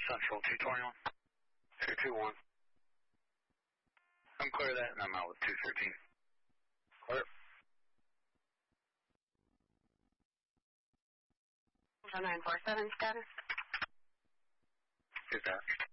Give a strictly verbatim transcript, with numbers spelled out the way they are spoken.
Central two twenty-one. two two one. I'm clear that, and I'm out with two thirteen. Clear. nine four seven status. Is that?